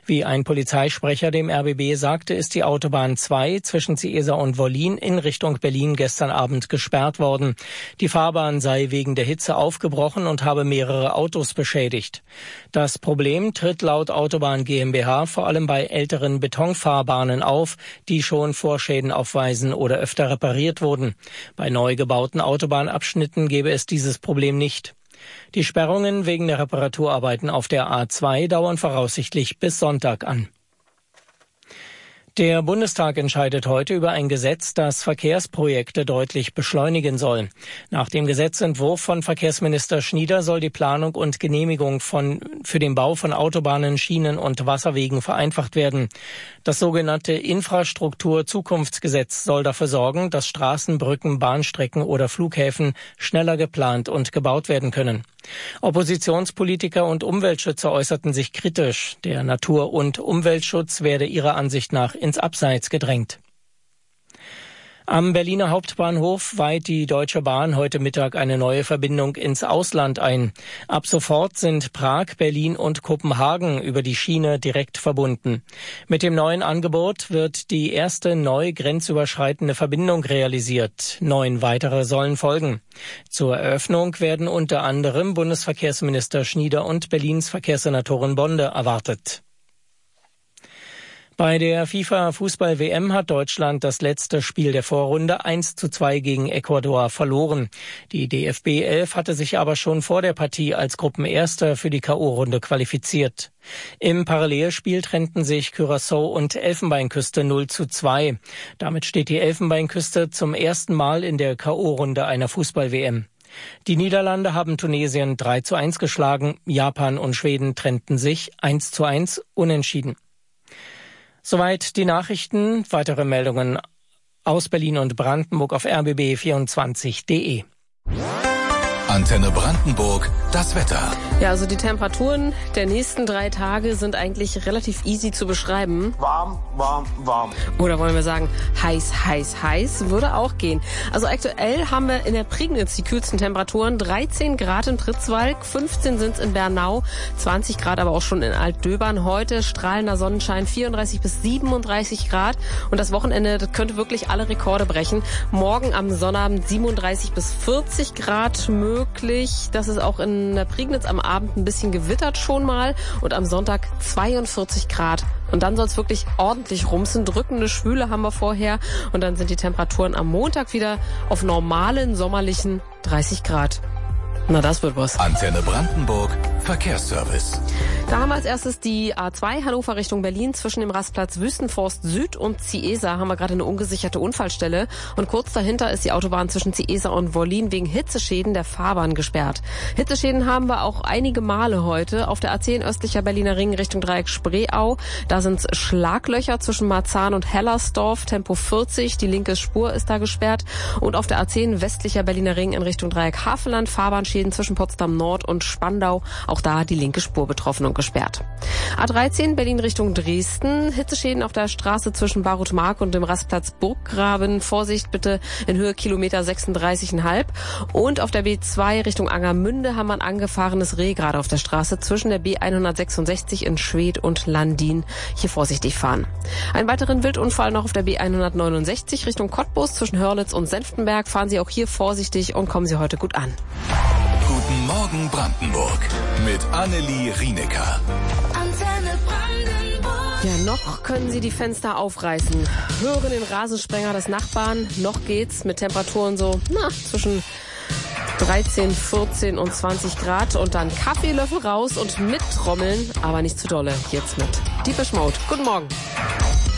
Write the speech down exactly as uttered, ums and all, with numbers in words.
Wie ein Polizeisprecher dem R B B sagte, ist die Autobahn zwei zwischen Ciesa und Wollin in Richtung Berlin gestern Abend gesperrt worden. Die Fahrbahn sei wegen der Hitze aufgebrochen und habe mehrere Autos beschädigt. Das Problem tritt laut Autobahn GmbH vor allem bei älteren Betonfahrbahnen auf, die schon Vorschäden aufweisen oder öfter repariert wurden. Bei neu gebauten Autobahnabschnitten gäbe es dieses Problem nicht. Die Sperrungen wegen der Reparaturarbeiten auf der A zwei dauern voraussichtlich bis Sonntag an. Der Bundestag entscheidet heute über ein Gesetz, das Verkehrsprojekte deutlich beschleunigen soll. Nach dem Gesetzentwurf von Verkehrsminister Schnieder soll die Planung und Genehmigung von, für den Bau von Autobahnen, Schienen und Wasserwegen vereinfacht werden. Das sogenannte Infrastruktur-Zukunftsgesetz soll dafür sorgen, dass Straßen, Brücken, Bahnstrecken oder Flughäfen schneller geplant und gebaut werden können. Oppositionspolitiker und Umweltschützer äußerten sich kritisch. Der Natur- und Umweltschutz werde ihrer Ansicht nach ins Abseits gedrängt. Am Berliner Hauptbahnhof weiht die Deutsche Bahn heute Mittag eine neue Verbindung ins Ausland ein. Ab sofort sind Prag, Berlin und Kopenhagen über die Schiene direkt verbunden. Mit dem neuen Angebot wird die erste neu grenzüberschreitende Verbindung realisiert. Neun weitere sollen folgen. Zur Eröffnung werden unter anderem Bundesverkehrsminister Schnieder und Berlins Verkehrssenatorin Bonde erwartet. Bei der FIFA-Fußball-W M hat Deutschland das letzte Spiel der Vorrunde eins zu zwei gegen Ecuador verloren. Die D F B elf hatte sich aber schon vor der Partie als Gruppenerster für die K O-Runde qualifiziert. Im Parallelspiel trennten sich Curaçao und Elfenbeinküste null zu zwei. Damit steht die Elfenbeinküste zum ersten Mal in der K O-Runde einer Fußball-W M. Die Niederlande haben Tunesien drei zu eins geschlagen, Japan und Schweden trennten sich eins zu eins unentschieden. Soweit die Nachrichten. Weitere Meldungen aus Berlin und Brandenburg auf r b b vierundzwanzig punkt d e. Antenne Brandenburg, das Wetter. Ja, also die Temperaturen der nächsten drei Tage sind eigentlich relativ easy zu beschreiben. Warm, warm, warm. Oder wollen wir sagen, heiß, heiß, heiß, würde auch gehen. Also aktuell haben wir in der Prignitz die kühlsten Temperaturen. dreizehn Grad in Pritzwalk, fünfzehn sind es in Bernau, zwanzig Grad aber auch schon in Altdöbern. Heute strahlender Sonnenschein, vierunddreißig bis siebenunddreißig Grad. Und das Wochenende, das könnte wirklich alle Rekorde brechen. Morgen am Sonnabend siebenunddreißig bis vierzig Grad möglich. Das ist auch in der Prignitz am Abend ein bisschen gewittert schon mal. Und am Sonntag zweiundvierzig Grad. Und dann soll es wirklich ordentlich rumsen. Drückende Schwüle haben wir vorher. Und dann sind die Temperaturen am Montag wieder auf normalen sommerlichen dreißig Grad. Na, das wird was. Antenne Brandenburg, Verkehrsservice. Da haben wir als erstes die A zwei Hannover Richtung Berlin. Zwischen dem Rastplatz Wüstenforst Süd und Ciesa haben wir gerade eine ungesicherte Unfallstelle. Und kurz dahinter ist die Autobahn zwischen Ciesa und Wollin wegen Hitzeschäden der Fahrbahn gesperrt. Hitzeschäden haben wir auch einige Male heute. Auf der A zehn östlicher Berliner Ring Richtung Dreieck Spreeau. Da sind Schlaglöcher zwischen Marzahn und Hellersdorf. Tempo vierzig. Die linke Spur ist da gesperrt. Und auf der A zehn westlicher Berliner Ring in Richtung Dreieck Havelland. Fahrbahnschäden zwischen Potsdam Nord und Spandau. Auch da die linke Spur betroffen und gesperrt. A dreizehn Berlin Richtung Dresden. Hitzeschäden auf der Straße zwischen Barutmark und dem Rastplatz Burggraben. Vorsicht bitte in Höhe Kilometer sechsunddreißig Komma fünf. Und auf der B zwei Richtung Angermünde haben wir ein angefahrenes Reh gerade auf der Straße zwischen der B hundertsechsundsechzig in Schwedt und Landin. Hier vorsichtig fahren. Einen weiteren Wildunfall noch auf der B hundertneunundsechzig Richtung Cottbus zwischen Hörlitz und Senftenberg. Fahren Sie auch hier vorsichtig und kommen Sie heute gut an. Guten Morgen Brandenburg mit Annelie Rienecker. Antenne Brandenburg. Ja, noch können Sie die Fenster aufreißen. Hören den Rasensprenger des Nachbarn. Noch geht's mit Temperaturen so na, zwischen dreizehn, vierzehn und zwanzig Grad. Und dann Kaffeelöffel raus und mittrommeln, aber nicht zu dolle. Jetzt mit Deepish Mode. Guten Morgen.